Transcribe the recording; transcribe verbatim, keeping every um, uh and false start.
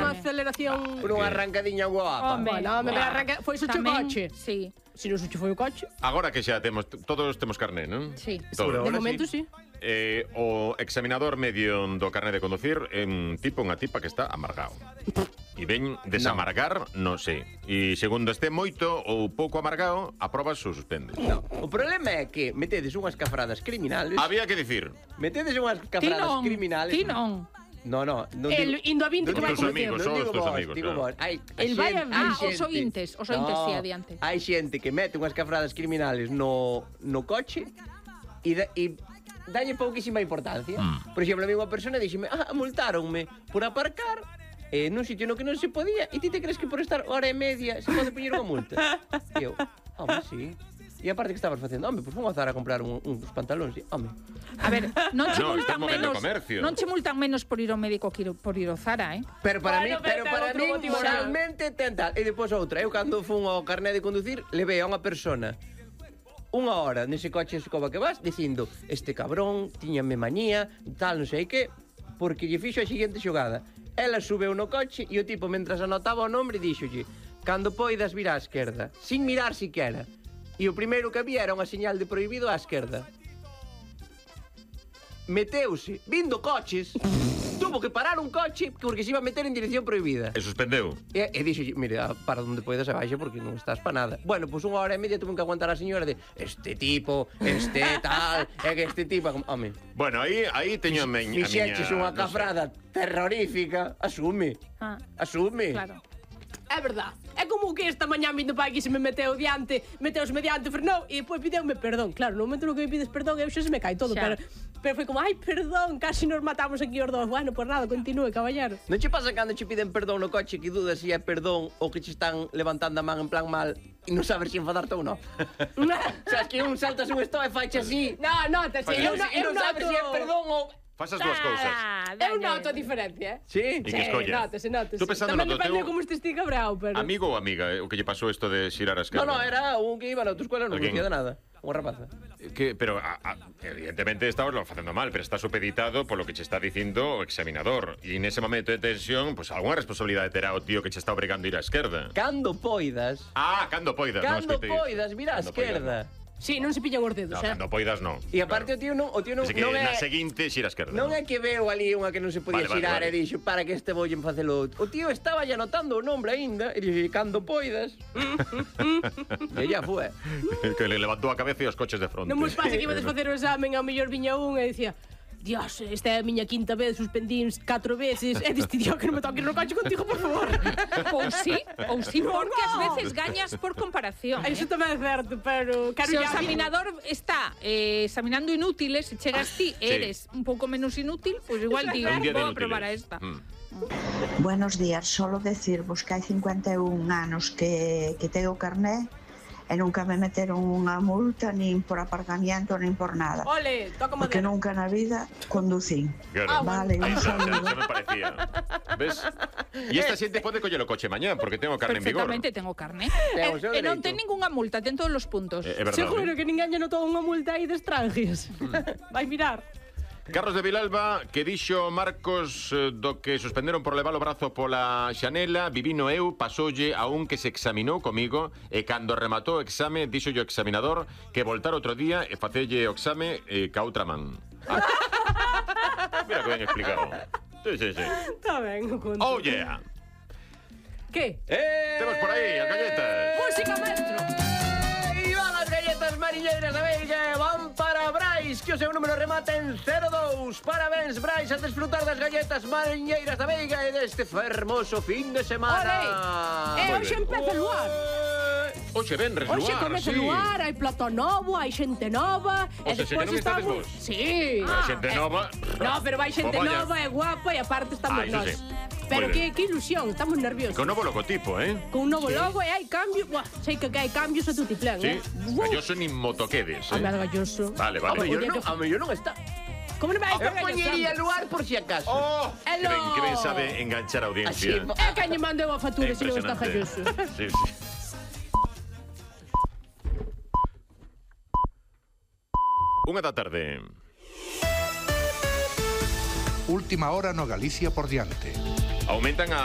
unha aceleración... Por unha arrancadiña guapa. Bueno, me arranca... Foi o coche. Sí. Si non sucho foi o coche. Agora que xa temos, todos temos carné, non? Sí. Todos. De momento, sí. Eh, o examinador medio do carné de conducir é un tipo, unha tipa que está amargado. E ven desamargar, non sei. E segundo este moito ou pouco amargado, aprobas ou suspendes. No, o problema é que metedes unhas cafradas criminales. Había que dicir. Metedes unhas Ti cafradas non, criminales. ti non. No, no, non El digo, indo a vinte non que vai digo- Os amigos, non son digo os teus vos, amigos, digo claro. vos. Hai, El vai a- hai ah, xente- os ointes, os ointes, No, sí, adiante. Hai xente que mete unhas cafradas criminales no, no coche e, da, e dalle pouquísima importancia. Mm. Por exemplo, a mí unha persona dixeme, ah, multáronme por aparcar eh, nun sitio no que non se podía, e ti te crees que por estar hora e media se pode poñer unha multa? E eu, home, sí. E aparte que estabas facendo, home, pois pues, vamos a a comprar un, uns pantalóns, e, home. A ver, non che No, multan estás movendo menos, comercio. non che multan menos por ir ao médico que ir, por ir ao Zara, eh? Pero para Bueno, mí, pero pero ten para outro mí motivo, moralmente ten tal. E depois outra, eu cando fun ao carné de conducir, levei a unha persona unha hora nese coche escoba que vas dicindo, este cabrón tiñame mañía, tal, non sei que, porque lle fixo a seguinte xogada. Ela subeu no coche e o tipo, mentras anotaba o nombre, díxolle, cando poidas vir á esquerda, sin mirar siquera. E o primeiro que había era unha señal de prohibido á esquerda. Meteuse, vindo coches, tuvo que parar un coche porque se iba a meter en dirección prohibida. E suspendeu. E, e dixo, mire, ah, para donde poidas abaixa porque non estás pa nada. Bueno, pois pues unha hora e media tuve que aguantar a señora de este tipo, este tal, é que este tipo... Home, Bueno, aí aí teño a, me, a miña... fixeches unha non sei. cafrada terrorífica, asume, Ah, asume. claro. É verdad. É como que esta mañá vindo para aquí se me meteu diante, meteus mediante, frenou e depois pideume perdón. Claro, no momento no que me pides perdón, eu xa se me cae todo, Xa. pero pero foi como, ai, perdón, casi nos matamos aquí os dos. Bueno, por nada, continúe, caballero. Non che pasa cando che piden perdón no coche que dudas se é perdón ou que che están levantando a man en plan mal e non sabes se enfadarte ou non? Sabes que un saltas un estado e faiche así No, no, te Fai sei, eu, así. no, e eu non sabes noto... se é perdón ou... Fas as dúas cousas. Ah, Eu dalle. noto a diferencia, eh? Sí? E que escolla. Notase, notase. Tú pensando Tamén no depende teu- de como estes ti cabrao, pero... Amigo ou amiga, eh, o que lle pasou isto de xirar a esquerda? No, no, era un que iba na autoescola, non Alguén? conocía de nada. Unha rapaza. Que, pero a, a, evidentemente estabas lo facendo mal, pero está supeditado polo que che está dicindo o examinador. E nese momento de tensión, pues algunha responsabilidade terá o tío que che está obrigando a ir á esquerda. Cando poidas, Ah, cando poidas, non cando escoitei. poidas, mira á Cando poidas, esquerda. Sí, non se pillan os dedos, No, eh? cando poidas non. E aparte o tío non, o tío non, Así que non é na seguinte xira a esquerda. non é que veo ali unha que non se podía Vale, vale, xirar vale. e dixo, para que este vollen facelo. O tío estaba ya anotando o nombre aínda e dixo, cando poidas. E ya fue. Que le levantou a cabeza e os coches de fronte. Non vos pasa que ibades facer o examen, ao mellor viña un e dicía Dios, esta é a miña quinta vez, suspendín catro veces. E diste, Dios, que non me toques no coche contigo, por favor. Ou sí, ou sí, No, porque no. ás veces gañas por comparación. eh. Eso tamén é certo, pero... Claro, Se o ya- examinador está eh, examinando inútiles, se chegas ti Sí. eres un pouco menos inútil, pois pues igual digo, Un día de vou a inútiles. probar a esta. Mm. Buenos días, solo decirvos que hai cincuenta e un anos que, que tengo carné e nunca me meteron unha multa nin por aparcamiento nin por nada. Ole, toca Porque madera. nunca na vida conducín. Claro. Ah, Vale, Aí un xa, xa, saludo. xa me parecía. Ves? E esta xente pode coller o coche mañá porque ten o carne en vigor. Perfectamente tengo carne. Ten o seu E non dereito. ten ningunha multa, ten todos os puntos. É, é verdade. Seguro que ninguén lle notou unha multa aí de estrangias. Vai mirar. Carlos de Vilalba, que dixo Marcos eh, do que suspenderon por levar o brazo pola xanela, vivino eu, pasoulle a un que se examinou comigo e cando rematou o exame, dixo o examinador que voltar outro día e facelle o exame eh, ca outra man. Ah. Mira que ben explicado. Sí, sí, sí. Está ben, o conto. Oh yeah. Que? Eh, Temos por aí a galletas. Música, maestro. E van as galletas mariñeiras da Veiga e van para Brais, que o seu número remata en cero dous. Parabéns, Brais, a desfrutar das galletas mariñeiras da Veiga e deste fermoso fin de semana. Ole. E Moi hoxe ben. empeza o luar. Oxe, venres Hoxe luar, comeza sí. o luar, hai plato novo, hai xente nova. O sea, que non estades vos? Sí. A xente nova. No, pero vai xente Pues vaya. nova, é guapa e aparte estamos Ah, iso nós. sí. Pero Moi que, ben. que ilusión, estamos nerviosos. Con novo logotipo, eh? Con un novo logo e hai cambio. Buah, sei que hai cambios a tutiplén, Sí. eh. Uh, Galloso nin motoquedes, a eh? ver, galloso. Vale, A vale. mellor Oye, non, que- a mellor non está. Como non vai Eu estar poñería gallosando? luar por si acaso. Oh, que Hello. ben, que ben sabe enganchar a audiencia. Así, É que lle mandou a factura se non está Impresionante. galloso. Sí, sí. Unha da tarde. Última hora no Galicia por diante. Aumentan a